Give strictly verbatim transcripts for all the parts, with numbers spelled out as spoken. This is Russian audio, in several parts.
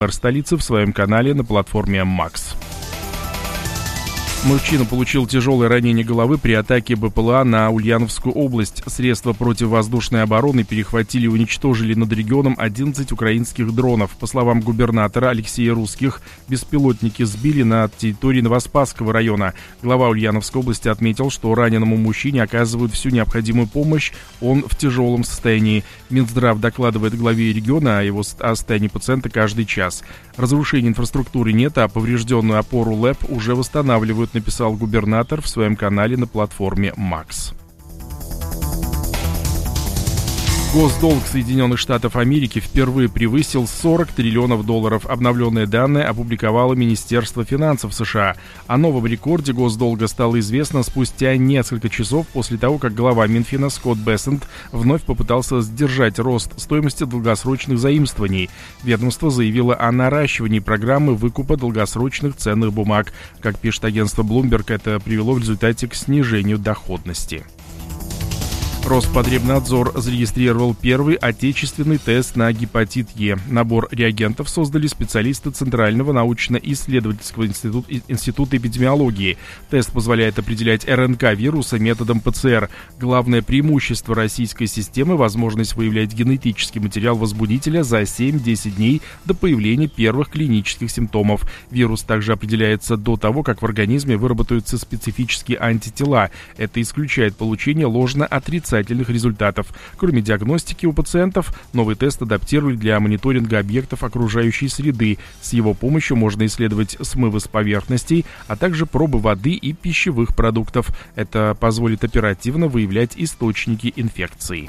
столицы в своем канале на платформе Макс. Мужчина получил тяжелое ранение головы при атаке БПЛА на Ульяновскую область. Средства противовоздушной обороны перехватили и уничтожили над регионом одиннадцать украинских дронов. По словам губернатора Алексея Русских, беспилотники сбили на территории Новоспасского района. Глава Ульяновской области отметил, что раненому мужчине оказывают всю необходимую помощь, он в тяжелом состоянии. Минздрав докладывает главе региона о его о состоянии пациента каждый час. Разрушения инфраструктуры нет, а поврежденную опору ЛЭП уже восстанавливают, написал губернатор в своем канале на платформе Макс. Госдолг Соединенных Штатов Америки впервые превысил сорок триллионов долларов. Обновленные данные опубликовало Министерство финансов США. О новом рекорде госдолга стало известно спустя несколько часов после того, как глава Минфина Скотт Бессент вновь попытался сдержать рост стоимости долгосрочных заимствований. Ведомство заявило о наращивании программы выкупа долгосрочных ценных бумаг. Как пишет агентство Bloomberg, это привело в результате к снижению доходности. Роспотребнадзор зарегистрировал первый отечественный тест на гепатит Е. Набор реагентов создали специалисты Центрального научно-исследовательского института, института эпидемиологии. Тест позволяет определять РНК вируса методом ПЦР. Главное преимущество российской системы – возможность выявлять генетический материал возбудителя за семь-десять дней до появления первых клинических симптомов. Вирус также определяется до того, как в организме выработаются специфические антитела. Это исключает получение ложно-отрицательных результатов. Кроме диагностики у пациентов, новый тест адаптировали для мониторинга объектов окружающей среды. С его помощью можно исследовать смывы с поверхностей, а также пробы воды и пищевых продуктов. Это позволит оперативно выявлять источники инфекции.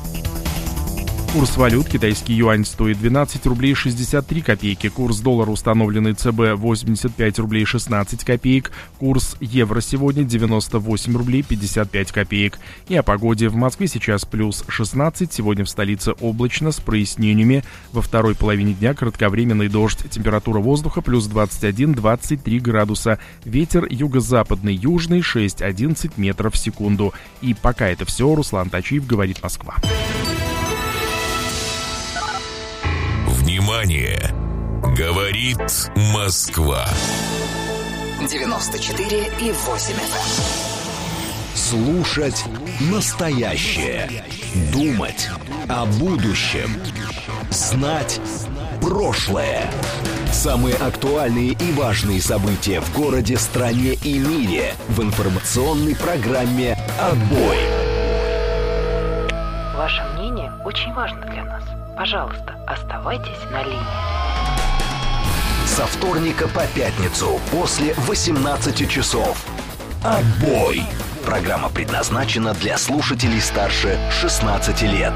Курс валют: китайский юань стоит двенадцать рублей шестьдесят три копейки, курс доллара, установленный ЦБ, восемьдесят пять рублей шестнадцать копеек, курс евро сегодня девяносто восемь рублей пятьдесят пять копеек. И о погоде: в Москве сейчас плюс шестнадцать, сегодня в столице облачно с прояснениями, во второй половине дня кратковременный дождь, температура воздуха плюс двадцать один - двадцать три градуса, ветер юго-западный, южный шесть-одиннадцать метров в секунду. И пока это все, Руслан Тачиев, говорит Москва. Внимание! Говорит Москва. девяносто четыре и восемь эф эм. Слушать настоящее. Думать о будущем. Знать прошлое. Самые актуальные и важные события в городе, стране и мире в информационной программе «Отбой». Ваше мнение очень важно для нас. Пожалуйста, оставайтесь на линии. Со вторника по пятницу после восемнадцати часов. «Отбой». Программа предназначена для слушателей старше шестнадцати лет.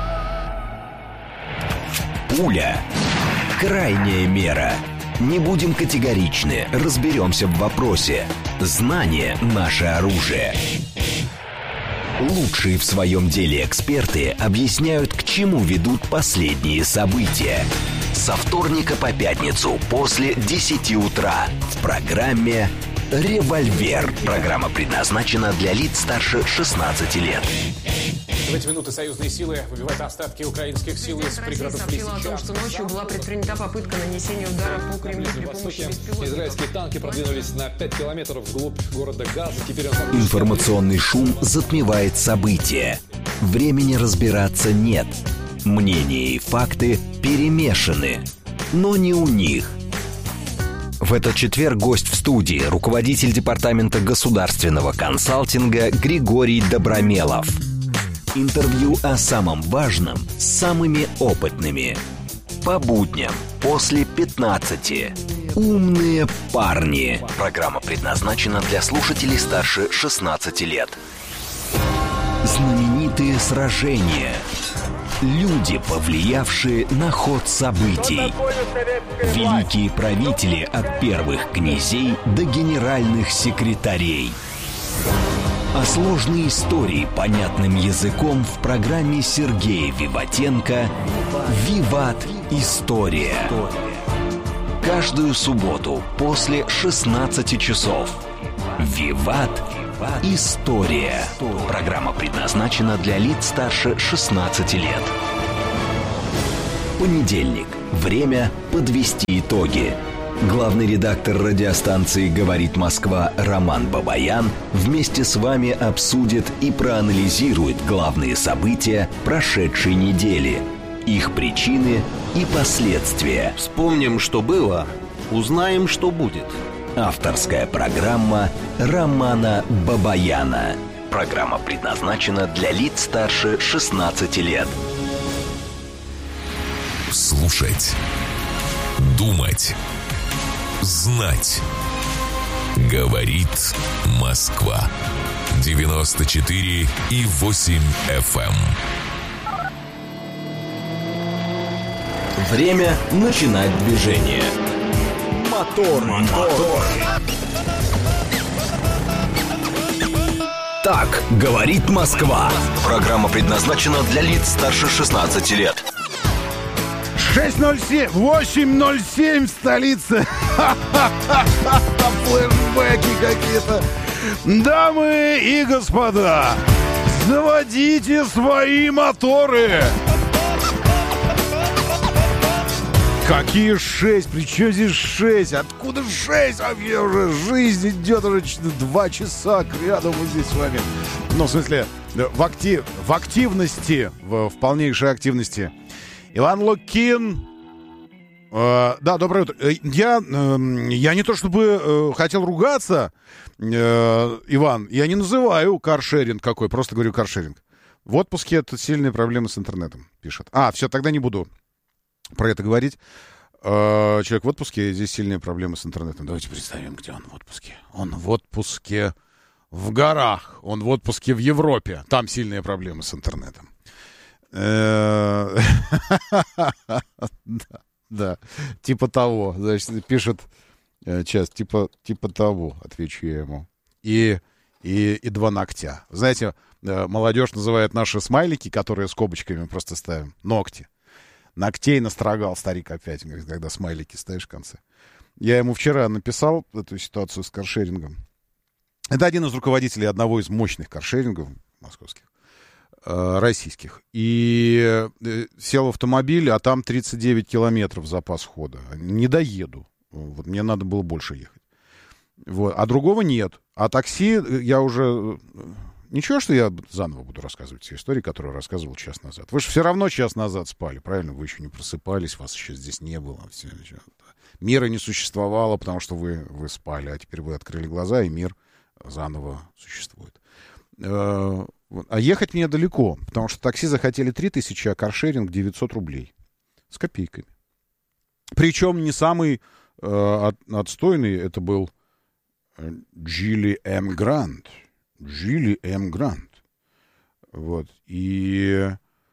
Пуля. Крайняя мера. Не будем категоричны, разберемся в вопросе. Знание – наше оружие. Лучшие в своем деле эксперты объясняют, к чему ведут последние события. Со вторника по пятницу после десяти утра в программе «Револьвер». Программа предназначена для лиц старше шестнадцати лет. В эти минуты союзные силы выбивают остатки украинских сил из пригородов Лисичанска. о том, что ночью была предпринята попытка нанесения удара по Кремлю при помощи беспилотников. Израильские танки продвинулись на пять километров вглубь города Газа. Теперь он... Информационный шум затмевает события. Времени разбираться нет. Мнения и факты перемешаны. Но не у них. В этот четверг гость в студии, руководитель департамента государственного консалтинга Григорий Добромелов. Интервью о самом важном с самыми опытными. По будням после пятнадцати. Умные парни. Программа предназначена для слушателей старше шестнадцати лет. Знаменитые сражения. Люди, повлиявшие на ход событий. Великие правители от первых князей до генеральных секретарей. А сложные истории понятным языком в программе Сергея Виватенко «Виват. История». Каждую субботу после шестнадцати часов. «Виват. История». Программа предназначена для лиц старше шестнадцати лет. Понедельник. Время подвести итоги. Главный редактор радиостанции «Говорит Москва» Роман Бабаян вместе с вами обсудит и проанализирует главные события прошедшей недели, их причины и последствия. Вспомним, что было, узнаем, что будет. Авторская программа Романа Бабаяна. Программа предназначена для лиц старше шестнадцати лет. Слушать, думать, знать. Говорит Москва. девяносто четыре и восемь эф эм. Время начинать движение. Мотор, мотор. Так говорит Москва. Программа предназначена для лиц старше шестнадцати лет. шесть ноль семь, восемь ноль семь в столице. Флэшбэки какие-то. Дамы и господа, заводите свои моторы. Какие шесть? Причем здесь шесть? Откуда шесть? Вообще уже жизнь идет уже два часа к ряду мы здесь с вами. Ну, в смысле, в, актив, в активности, в, в полнейшей активности. Иван Лукин. Э, да, доброе утро. Я, э, я не то чтобы э, хотел ругаться, э, Иван, я не называю каршеринг какой, просто говорю каршеринг. В отпуске это сильные проблемы с интернетом, пишет. А, все, тогда не буду про это говорить. Э, человек в отпуске, здесь сильные проблемы с интернетом. Давайте представим, где он в отпуске. Он в отпуске в горах, он в отпуске в Европе. Там сильные проблемы с интернетом. Да, да, типа того, значит, пишет сейчас, типа, типа того, отвечу я ему. И, и, и два ногтя. Знаете, молодежь называет наши смайлики, которые скобочками просто ставим, ногти. Ногтей настрогал старик опять, когда смайлики ставишь в конце. Я ему вчера написал эту ситуацию с каршерингом. Это один из руководителей одного из мощных каршерингов московских. Российских. И сел в автомобиль, а там тридцать девять километров запас хода. Не доеду. Вот, мне надо было больше ехать. Вот. А другого нет. А такси я уже... Ничего, что я заново буду рассказывать все истории, которые рассказывал час назад. Вы же все равно час назад спали, правильно? Вы еще не просыпались, вас еще здесь не было. Все, все. Мира не существовало, потому что вы, вы спали. А теперь вы открыли глаза, и мир заново существует. А ехать мне далеко, потому что такси захотели три тысячи, а каршеринг девятьсот рублей. С копейками. Причем не самый э, от, отстойный, это был Geely M Grand. Geely M Grand. Вот. И,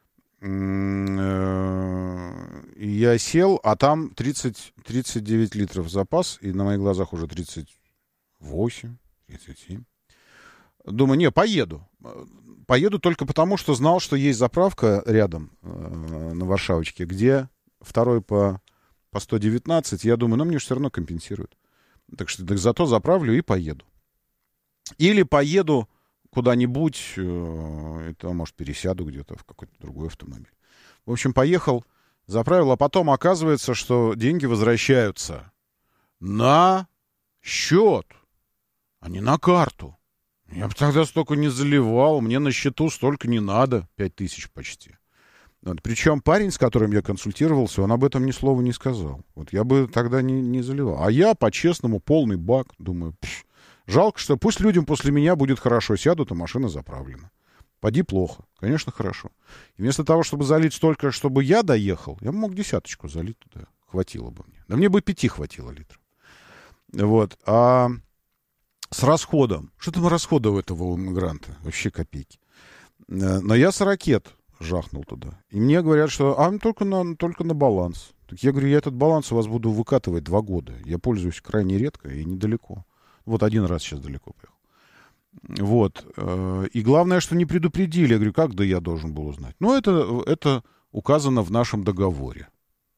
э, и я сел, а там тридцать, тридцать девять литров запас, и на моих глазах уже тридцать восемь, тридцать семь. Думаю, не, поеду. Поеду только потому, что знал, что есть заправка рядом э, на Варшавочке, где второй по, по сто девятнадцать. Я думаю, ну, мне же все равно компенсируют. Так что так зато заправлю и поеду. Или поеду куда-нибудь, э, это, может, пересяду где-то в какой-то другой автомобиль. В общем, поехал, заправил, а потом оказывается, что деньги возвращаются на счет, а не на карту. Я бы тогда столько не заливал, мне на счету столько не надо, пять тысяч почти. Вот. Причем парень, с которым я консультировался, он об этом ни слова не сказал. Вот я бы тогда не, не заливал. А я, по-честному, полный бак, думаю, пш, жалко, что пусть людям после меня будет хорошо, сядут, а машина заправлена. Поди плохо, конечно, хорошо. И вместо того, чтобы залить столько, чтобы я доехал, я бы мог десяточку залить туда, хватило бы мне. Да мне бы пяти хватило литров. Вот, а... С расходом. Что там расхода у этого у иммигранта? Вообще копейки. Но я с ракет жахнул туда. И мне говорят, что а, только, на, только на баланс. Так я говорю, я этот баланс у вас буду выкатывать два года. Я пользуюсь крайне редко и недалеко. Вот один раз сейчас далеко поехал. Вот. И главное, что не предупредили. Я говорю, как да я должен был узнать? Ну, это, это указано в нашем договоре.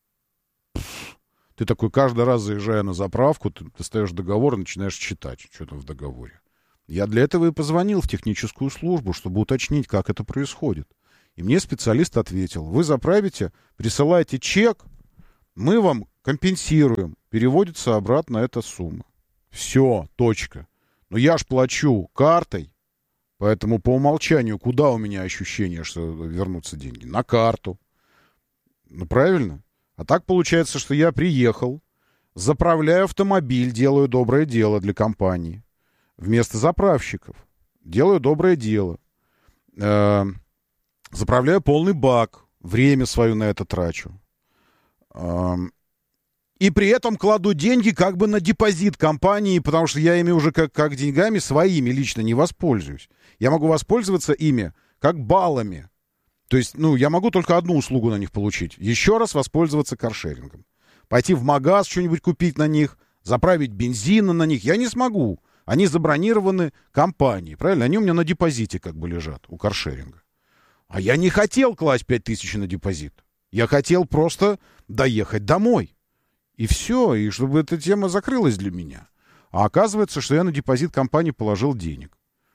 Ты такой каждый раз, заезжая на заправку, ты достаешь договор и начинаешь читать, что там в договоре. Я для этого и позвонил в техническую службу, чтобы уточнить, как это происходит. И мне специалист ответил, вы заправите, присылайте чек мы вам компенсируем, переводится обратно эта сумма. Все, точка. Но я ж плачу картой, поэтому по умолчанию куда у меня ощущение, что вернутся деньги? На карту. Ну, правильно? А так получается, что я приехал, заправляю автомобиль, делаю доброе дело для компании. Вместо заправщиков. Делаю доброе дело. Э, заправляю полный бак. Время свое на это трачу. Э, и при этом кладу деньги как бы на депозит компании, потому что я ими уже как, как деньгами своими лично не воспользуюсь. Я могу воспользоваться ими как баллами. То есть, ну, я могу только одну услугу на них получить. Еще раз воспользоваться каршерингом. Пойти в магаз что-нибудь купить на них, заправить бензина на них. Я не смогу. Они забронированы компанией, правильно? Они у меня на депозите как бы лежат у каршеринга. А я не хотел класть пять тысяч на депозит. Я хотел просто доехать домой. И все, и чтобы эта тема закрылась для меня. А оказывается, что я на депозит компании положил денег.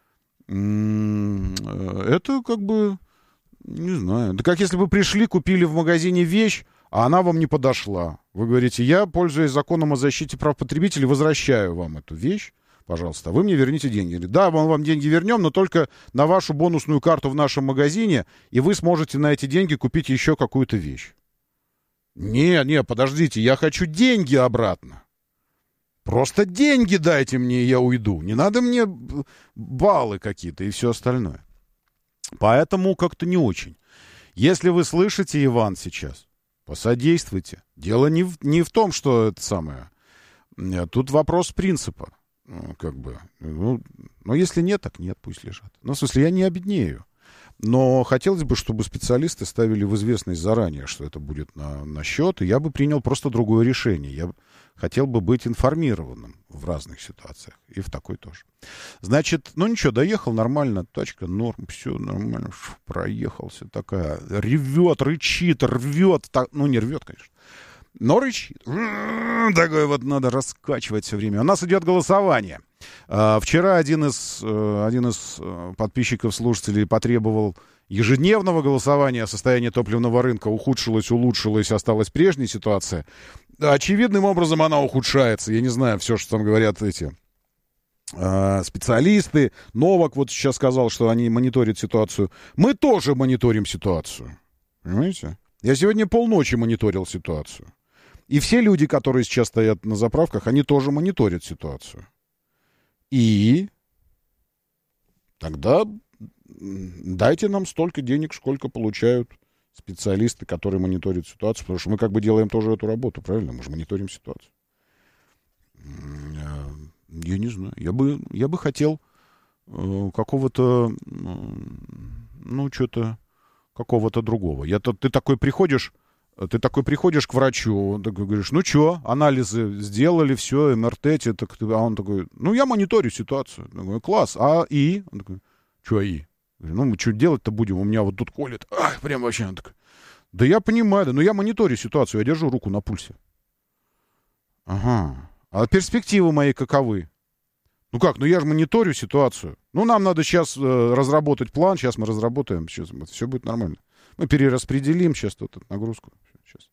Это как бы, не знаю. Да как если бы пришли, купили в магазине вещь, а она вам не подошла. Вы говорите, я, пользуясь законом о защите прав потребителей, возвращаю вам эту вещь. Пожалуйста, вы мне верните деньги. Да, мы вам деньги вернем, но только на вашу бонусную карту в нашем магазине, и вы сможете на эти деньги купить еще какую-то вещь. Не, не, подождите, я хочу деньги обратно. Просто деньги дайте мне, и я уйду. Не надо мне баллы какие-то и все остальное. Поэтому как-то не очень. Если вы слышите, Иван, сейчас, посодействуйте. Дело не в, не в том, что это самое. Тут вопрос принципа. Ну, как бы, ну, но если нет, так нет, пусть лежат. Ну, в смысле, я не обеднею. Но хотелось бы, чтобы специалисты ставили в известность заранее, что это будет на, на счет, и я бы принял просто другое решение. Я хотел бы быть информированным в разных ситуациях, и в такой тоже. Значит, ну ничего, доехал нормально, тачка норм, все нормально, шо, проехался, такая, ревет, рычит, рвет, так, ну не рвет, конечно. Но рычит. Такое вот надо раскачивать все время. У нас идет голосование. Вчера один из, один из подписчиков, слушателей потребовал ежедневного голосования. Состояние топливного рынка ухудшилось, улучшилось, осталась прежняя ситуация. Очевидным образом она ухудшается. Я не знаю, все, что там говорят эти специалисты. Новак вот сейчас сказал, что они мониторят ситуацию. Мы тоже мониторим ситуацию. Понимаете? Я сегодня полночи мониторил ситуацию. И все люди, которые сейчас стоят на заправках, они тоже мониторят ситуацию. И тогда дайте нам столько денег, сколько получают специалисты, которые мониторят ситуацию, потому что мы как бы делаем тоже эту работу, правильно? Мы же мониторим ситуацию. Я не знаю. Я бы, я бы хотел какого-то, ну, что-то, какого-то другого. Я, ты такой приходишь, ты такой приходишь к врачу, ты говоришь, ну что, анализы сделали, все, эм эр тэ, так, а он такой, ну я мониторю ситуацию. Я говорю, класс, а и? Он такой, что и? Я говорю, ну мы что делать-то будем, у меня вот тут колет, ах, прям вообще. Он такой, да я понимаю, да, но я мониторю ситуацию, я держу руку на пульсе. Ага, а перспективы мои каковы? Ну как, ну я же мониторю ситуацию. Ну нам надо сейчас э, разработать план, сейчас мы разработаем, сейчас все будет нормально. Мы перераспределим сейчас тут нагрузку. Сейчас.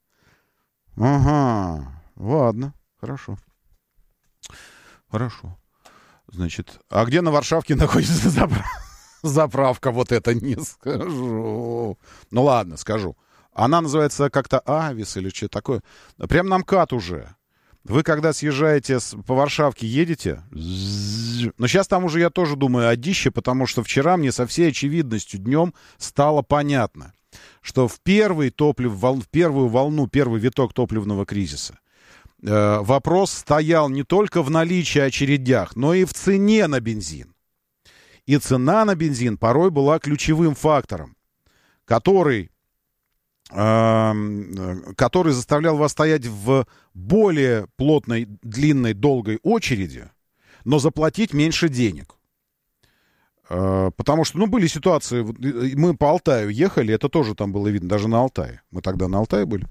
Ага, ладно, хорошо. Хорошо. Значит, а где на Варшавке находится заправка? Заправка, вот это не скажу. Ну ладно, скажу. Она называется как-то Авис или что-то такое. Прям на МКАД уже. Вы когда съезжаете с, по Варшавке, едете, но сейчас там уже я тоже думаю о дище, потому что вчера мне со всей очевидностью днем стало понятно, что в, первый топлив, в первую волну, первый виток топливного кризиса э, вопрос стоял не только в наличии очередях, но и в цене на бензин. И цена на бензин порой была ключевым фактором, который... который заставлял вас стоять в более плотной, длинной, долгой очереди, но заплатить меньше денег. Потому что, ну, были ситуации, мы по Алтаю ехали, это тоже там было видно, даже на Алтае. Мы тогда на Алтае были.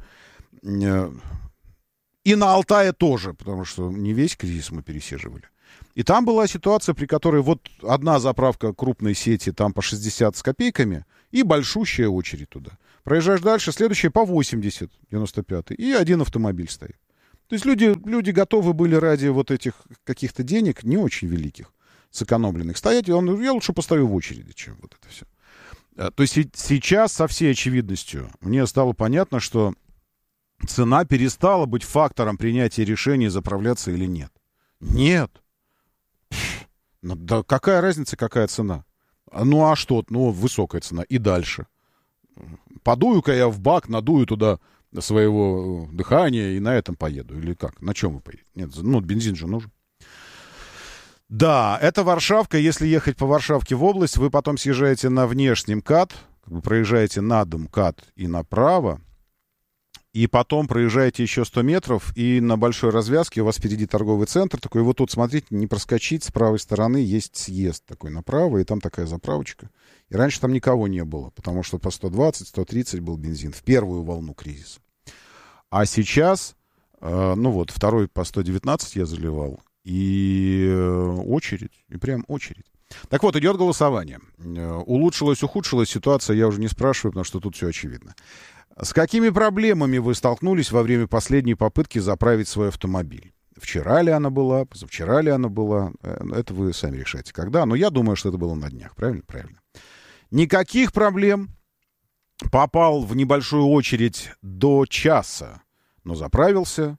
И на Алтае тоже, потому что не весь кризис мы пересиживали. И там была ситуация, при которой вот одна заправка крупной сети там по шестьдесят с копейками и большущая очередь туда. Проезжаешь дальше, следующая по восемьдесят, девяносто пятый, и один автомобиль стоит. То есть люди, люди готовы были ради вот этих каких-то денег, не очень великих, сэкономленных, стоять, и он, я лучше постою в очереди, чем вот это все. То есть сейчас со всей очевидностью мне стало понятно, что цена перестала быть фактором принятия решения, заправляться или нет. Нет. Ну, да какая разница, какая цена? Ну а что? Ну, высокая цена. И дальше. Подую-ка я в бак, надую туда своего дыхания и на этом поеду. Или как? На чем вы поедете? Нет, ну, бензин же нужен. Да, это Варшавка. Если ехать по Варшавке в область, вы потом съезжаете на внешний МКАД, как бы проезжаете над МКАД и направо, и потом проезжаете еще сто метров, и на большой развязке у вас впереди торговый центр такой. Вот тут, смотрите, не проскочить, с правой стороны есть съезд такой направо, и там такая заправочка. И раньше там никого не было, потому что по сто двадцать - сто тридцать был бензин в первую волну кризиса. А сейчас, э, ну вот, второй по сто девятнадцать я заливал, и э, очередь, и прям очередь. Так вот, идет голосование. Э, улучшилась, ухудшилась ситуация, я уже не спрашиваю, потому что тут все очевидно. С какими проблемами вы столкнулись во время последней попытки заправить свой автомобиль? Вчера ли она была, позавчера ли она была? Это вы сами решаете, когда. Но я думаю, что это было на днях. Правильно? Правильно. Никаких проблем. Попал в небольшую очередь до часа, но заправился.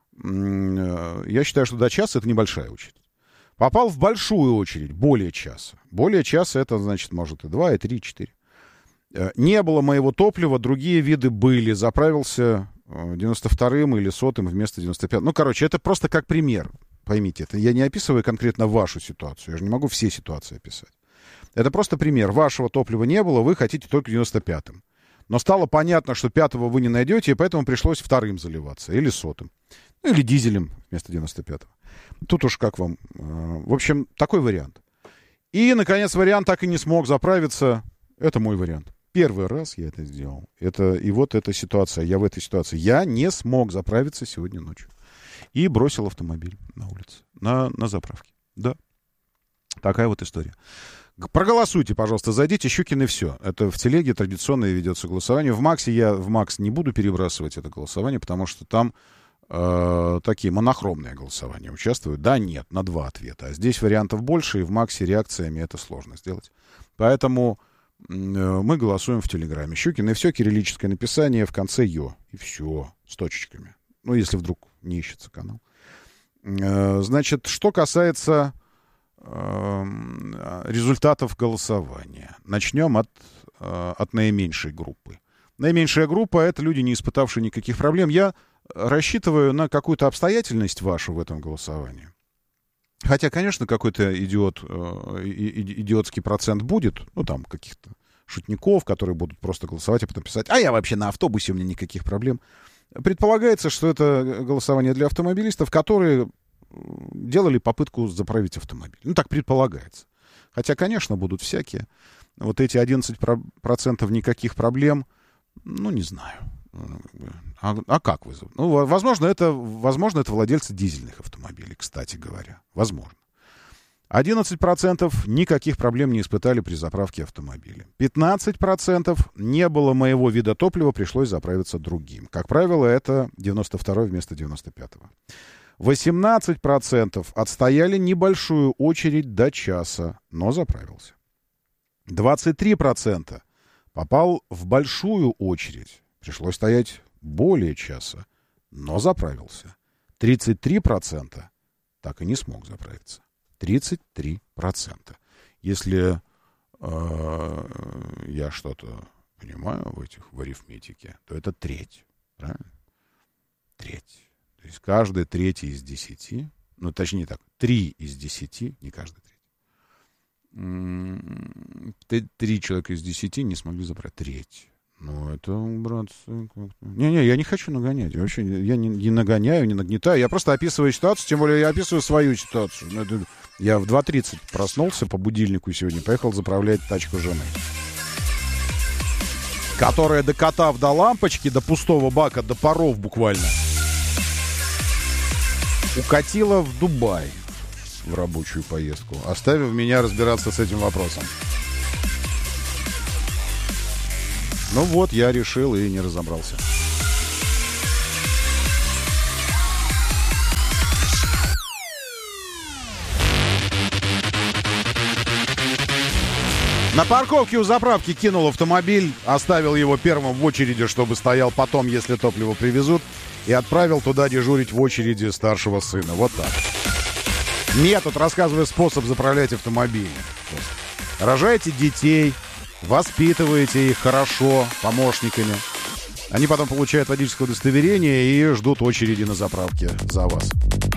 Я считаю, что до часа это небольшая очередь. Попал в большую очередь, более часа. Более часа это, значит, может и два, и три, и четыре. Не было моего топлива, другие виды были. Заправился девяносто вторым или сотым вместо девяносто пятого. Ну, короче, это просто как пример. Поймите, это я не описываю конкретно вашу ситуацию. Я же не могу все ситуации описать. Это просто пример. Вашего топлива не было, вы хотите только девяносто пятым. Но стало понятно, что пятого вы не найдете, и поэтому пришлось вторым заливаться. Или сотым. Ну, или дизелем вместо девяносто пятого. Тут уж как вам. В общем, такой вариант. И, наконец, вариант так и не смог заправиться. Это мой вариант. Первый раз я это сделал. Это, и вот эта ситуация. Я в этой ситуации. Я не смог заправиться сегодня ночью. И бросил автомобиль на улице. На, на заправке. Да. Такая вот история. Проголосуйте, пожалуйста. Зайдите, Щукин и все. Это в телеге традиционно ведется голосование. В Максе я в Макс не буду перебрасывать это голосование, потому что там э, такие монохромные голосования участвуют. Да, нет, на два ответа. А здесь вариантов больше, и в Максе реакциями это сложно сделать. Поэтому мы голосуем в Телеграме. Щукин и все, кириллическое написание, в конце ё. И все, с точечками. Ну, если вдруг не ищется канал. Значит, что касается э, результатов голосования. Начнем от, э, от наименьшей группы. Наименьшая группа — это люди, не испытавшие никаких проблем. Я рассчитываю на какую-то обстоятельность вашу в этом голосовании. Хотя, конечно, какой-то идиот, э, идиотский процент будет, ну, там, каких-то шутников, которые будут просто голосовать, а потом писать: а я вообще на автобусе, у меня никаких проблем. Предполагается, что это голосование для автомобилистов, которые делали попытку заправить автомобиль. Ну, так предполагается. Хотя, конечно, будут всякие. Вот эти одиннадцать процентов никаких проблем, ну, не знаю. А, а как вызовут? Ну, возможно, это, возможно, это владельцы дизельных автомобилей, кстати говоря. Возможно. одиннадцать процентов никаких проблем не испытали при заправке автомобиля. пятнадцать процентов не было моего вида топлива, пришлось заправиться другим. Как правило, это девяносто второй вместо девяносто пятого. восемнадцать процентов отстояли небольшую очередь до часа, но заправился. двадцать три процента попал в большую очередь. Пришлось стоять более часа, но заправился. тридцать три процента так и не смог заправиться. тридцать три процента. Если э, я что-то понимаю в этих, в арифметике, то это треть. Правильно? Треть. То есть каждый третий из десяти, ну, точнее так, три из десяти, не каждый третий. Три человека из десяти не смогли заправить. Треть. Ну, это, братцы, как-то... Не-не, я не хочу нагонять. Вообще, я не, не нагоняю, не нагнетаю. Я просто описываю ситуацию, тем более я описываю свою ситуацию. Я в два тридцать проснулся по будильнику сегодня, поехал заправлять тачку жены, которая, докатав до лампочки, до пустого бака, до паров буквально, укатила в Дубай в рабочую поездку, оставив меня разбираться с этим вопросом. Ну вот, я решил и не разобрался. На парковке у заправки кинул автомобиль, оставил его первым в очереди, чтобы стоял потом, если топливо привезут, и отправил туда дежурить в очереди старшего сына. Вот так. Метод, рассказываю способ заправлять автомобили. Рожаете детей, воспитываете их хорошо, помощниками. Они потом получают водительское удостоверение и ждут очереди на заправке за вас.